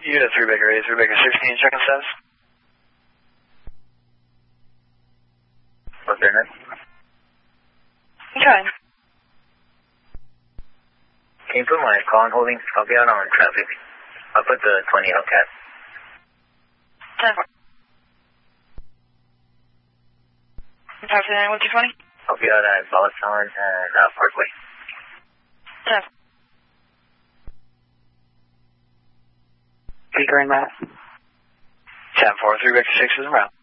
Unit 3 Baker 8, 3 Baker 16, check and status. What's their name? Okay. Can you put my call on holding? I'll be out on traffic. I'll put the 20 Hellcat. 10. Talk to 9, what's your 20? I'll be out at Balasan and Parkway. 10. Baker in Mass. 10-4, 3 Baker 6 is en route.